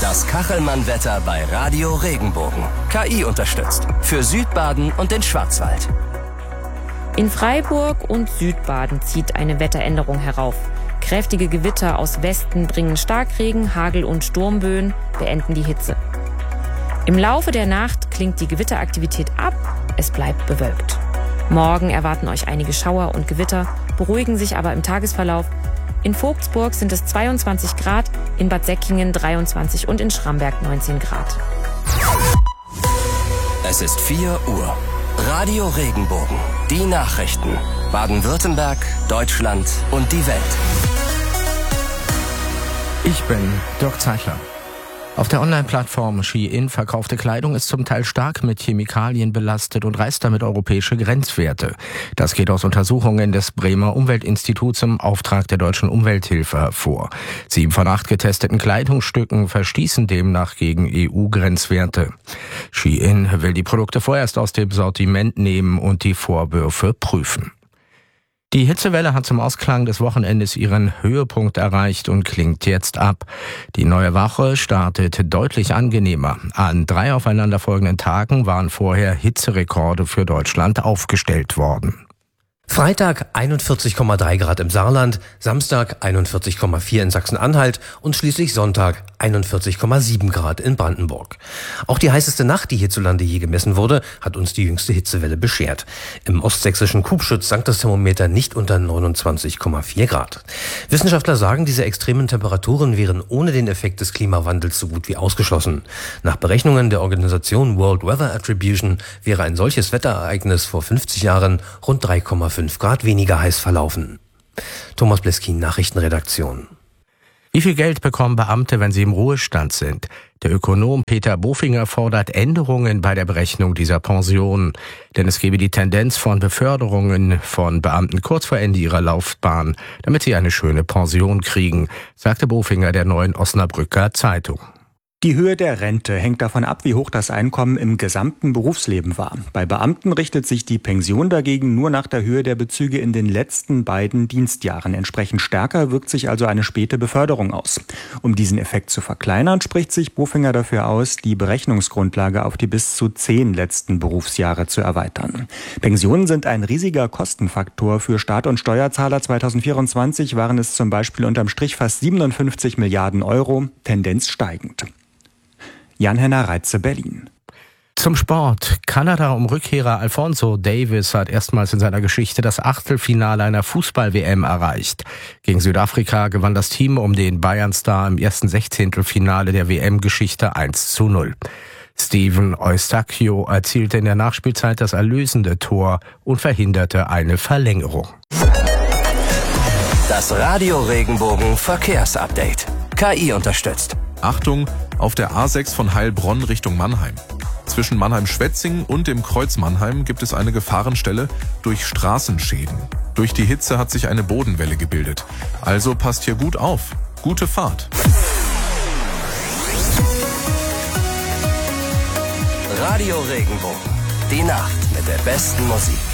Das Kachelmann-Wetter bei Radio Regenbogen. KI unterstützt. Für Südbaden und den Schwarzwald. In Freiburg und Südbaden zieht eine Wetteränderung herauf. Kräftige Gewitter aus Westen bringen Starkregen, Hagel und Sturmböen, beenden die Hitze. Im Laufe der Nacht klingt die Gewitteraktivität ab, es bleibt bewölkt. Morgen erwarten euch einige Schauer und Gewitter, beruhigen sich aber im Tagesverlauf. In Vogtsburg sind es 22 Grad, in Bad Säckingen 23 und in Schramberg 19 Grad. Es ist 4 Uhr. Radio Regenbogen. Die Nachrichten. Baden-Württemberg, Deutschland und die Welt. Ich bin Dirk Zeitler. Auf der Online-Plattform Shein verkaufte Kleidung ist zum Teil stark mit Chemikalien belastet und reißt damit europäische Grenzwerte. Das geht aus Untersuchungen des Bremer Umweltinstituts im Auftrag der Deutschen Umwelthilfe hervor. 7 von 8 getesteten Kleidungsstücken verstießen demnach gegen EU-Grenzwerte. Shein will die Produkte vorerst aus dem Sortiment nehmen und die Vorwürfe prüfen. Die Hitzewelle hat zum Ausklang des Wochenendes ihren Höhepunkt erreicht und klingt jetzt ab. Die neue Woche startet deutlich angenehmer. An 3 aufeinanderfolgenden Tagen waren vorher Hitzerekorde für Deutschland aufgestellt worden. Freitag 41,3 Grad im Saarland, Samstag 41,4 in Sachsen-Anhalt und schließlich Sonntag 41,7 Grad in Brandenburg. Auch die heißeste Nacht, die hierzulande je gemessen wurde, hat uns die jüngste Hitzewelle beschert. Im ostsächsischen Kubschütz sank das Thermometer nicht unter 29,4 Grad. Wissenschaftler sagen, diese extremen Temperaturen wären ohne den Effekt des Klimawandels so gut wie ausgeschlossen. Nach Berechnungen der Organisation World Weather Attribution wäre ein solches Wetterereignis vor 50 Jahren rund 3,5 Grad weniger heiß verlaufen. Thomas Bleskin, Nachrichtenredaktion. Wie viel Geld bekommen Beamte, wenn sie im Ruhestand sind? Der Ökonom Peter Bofinger fordert Änderungen bei der Berechnung dieser Pensionen. Denn es gebe die Tendenz von Beförderungen von Beamten kurz vor Ende ihrer Laufbahn, damit sie eine schöne Pension kriegen, sagte Bofinger der Neuen Osnabrücker Zeitung. Die Höhe der Rente hängt davon ab, wie hoch das Einkommen im gesamten Berufsleben war. Bei Beamten richtet sich die Pension dagegen nur nach der Höhe der Bezüge in den letzten beiden Dienstjahren. Entsprechend stärker wirkt sich also eine späte Beförderung aus. Um diesen Effekt zu verkleinern, spricht sich Bofinger dafür aus, die Berechnungsgrundlage auf die bis zu 10 letzten Berufsjahre zu erweitern. Pensionen sind ein riesiger Kostenfaktor für Staat und Steuerzahler. 2024 waren es zum Beispiel unterm Strich fast 57 Milliarden Euro, Tendenz steigend. Jan-Henner Reitze, Berlin. Zum Sport. Kanada um Rückkehrer Alphonso Davies hat erstmals in seiner Geschichte das Achtelfinale einer Fußball-WM erreicht. Gegen Südafrika gewann das Team um den Bayern-Star im ersten Sechzehntelfinale der WM-Geschichte 1:0. Steven Eustáquio erzielte in der Nachspielzeit das erlösende Tor und verhinderte eine Verlängerung. Das Radio Regenbogen Verkehrsupdate. KI unterstützt. Achtung, auf der A6 von Heilbronn Richtung Mannheim. Zwischen Mannheim-Schwetzingen und dem Kreuz Mannheim gibt es eine Gefahrenstelle durch Straßenschäden. Durch die Hitze hat sich eine Bodenwelle gebildet. Also passt hier gut auf. Gute Fahrt. Radio Regenbogen. Die Nacht mit der besten Musik.